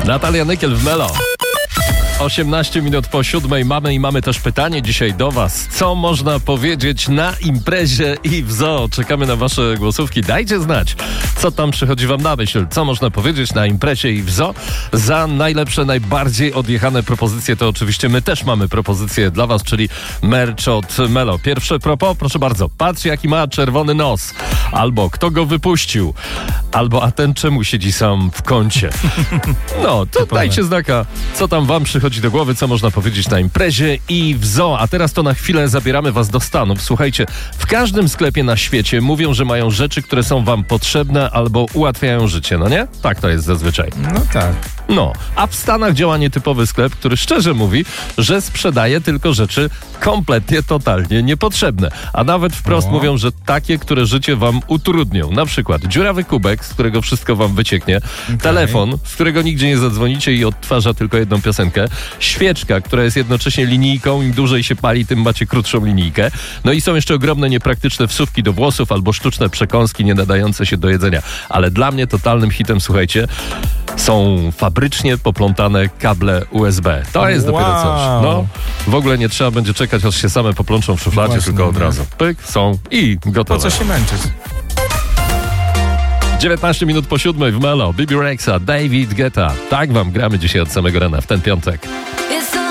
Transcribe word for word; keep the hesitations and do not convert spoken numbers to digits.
Natalia Nykiel w Melo. osiemnaście minut po siódmej mamy i mamy też pytanie dzisiaj do was. Co można powiedzieć na imprezie i w zoo? Czekamy na wasze głosówki. Dajcie znać, co tam przychodzi wam na myśl. Co można powiedzieć na imprezie i w zoo? Za najlepsze, najbardziej odjechane propozycje to oczywiście my też mamy propozycje dla was, czyli merch od Melo. Pierwsze propos, proszę bardzo. Patrz, jaki ma czerwony nos. Albo kto go wypuścił. Albo a ten czemu siedzi sam w kącie. No, to dajcie znaka, co tam wam przychodzi do głowy, co można powiedzieć na imprezie i w zoo. A teraz to na chwilę zabieramy was do Stanów. Słuchajcie, w każdym sklepie na świecie mówią, że mają rzeczy, które są wam potrzebne albo ułatwiają życie, no nie? Tak to jest zazwyczaj. No tak. No, a w Stanach działa nietypowy sklep, który szczerze mówi, że sprzedaje tylko rzeczy kompletnie, totalnie niepotrzebne. A nawet wprost O. mówią, że takie, które życie wam utrudnią. Na przykład dziurawy kubek, z którego wszystko wam wycieknie, Okay. telefon, z którego nigdzie nie zadzwonicie i odtwarza tylko jedną piosenkę, świeczka, która jest jednocześnie linijką, im dłużej się pali, tym macie krótszą linijkę. No i są jeszcze ogromne, niepraktyczne wsówki do włosów albo sztuczne przekąski nie nadające się do jedzenia. Ale dla mnie totalnym hitem, słuchajcie, są fabrycznie poplątane kable U S B. To jest Wow. dopiero coś. No, w ogóle nie trzeba będzie czekać, aż się same poplączą w szufladzie, Właśnie, tylko od nie. razu. Pyk, są i Po gotowe. co się męczyć? dziewiętnaście minut po siódmej w Melo. Bibi Rexha, David Guetta. Tak wam gramy dzisiaj od samego rana w ten piątek.